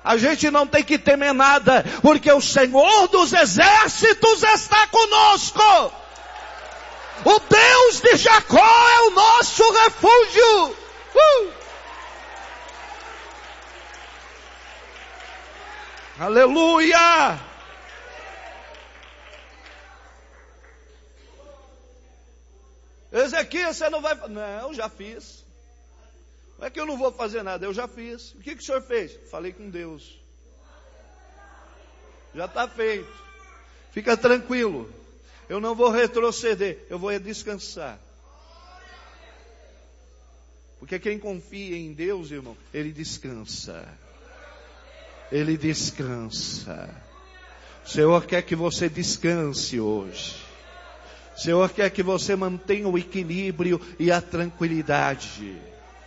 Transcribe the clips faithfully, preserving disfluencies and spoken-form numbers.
A gente não tem que temer nada, porque o Senhor dos exércitos está conosco. O Deus de Jacó é o nosso refúgio. Uh! Aleluia! Ezequias, você não vai... Não, já fiz. Não é que eu não vou fazer nada, eu já fiz. O que, que o senhor fez? Falei com Deus. Já está feito. Fica tranquilo. Eu não vou retroceder, eu vou descansar. Porque quem confia em Deus, irmão, ele descansa. Ele descansa. O Senhor quer que você descanse hoje. O Senhor quer que você mantenha o equilíbrio e a tranquilidade.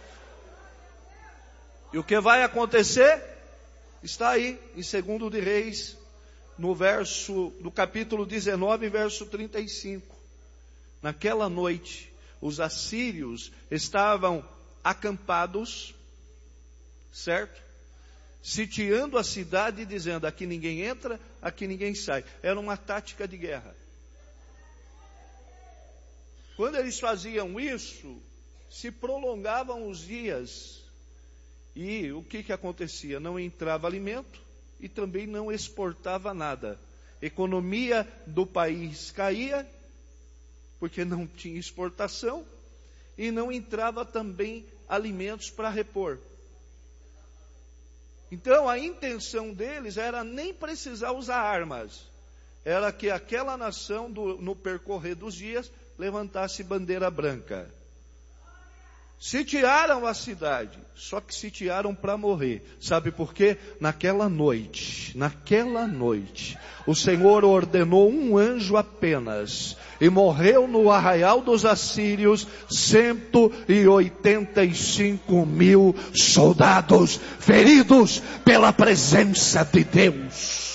E o que vai acontecer? Está aí, em segundo de Reis, no verso, no capítulo dezenove, verso trinta e cinco. Naquela noite, os assírios estavam acampados, certo? Sitiando a cidade e dizendo, aqui ninguém entra, aqui ninguém sai. Era uma tática de guerra. Quando eles faziam isso, se prolongavam os dias. E o que que acontecia? Não entrava alimento e também não exportava nada. Economia do país caía, porque não tinha exportação, e não entrava também alimentos para repor. Então a intenção deles era nem precisar usar armas. Era que aquela nação, do, no percorrer dos dias, levantasse bandeira branca. Sitiaram a cidade, só que sitiaram para morrer. Sabe por quê? Naquela noite, naquela noite, o Senhor ordenou um anjo apenas, e morreu no arraial dos assírios cento e oitenta e cinco mil soldados feridos pela presença de Deus.